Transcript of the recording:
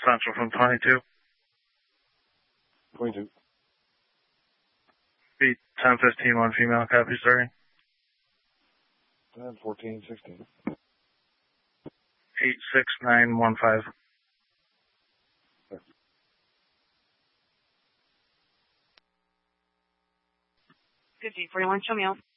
Central from 22. 22. Beat 10-15, one female, copy, starting. 10-14-16. 86915. 5041, show me out.